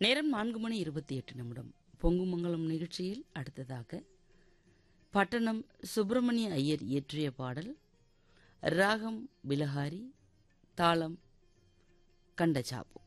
நேரம் 4:28. பொங்குமங்கலம் நிகழ்ச்சியில் அடுத்ததாக பட்டணம் சுப்பிரமணிய ஐயர் இயற்றிய பாடல், ராகம் பிலஹாரி, தாளம் கண்டசாப்பு.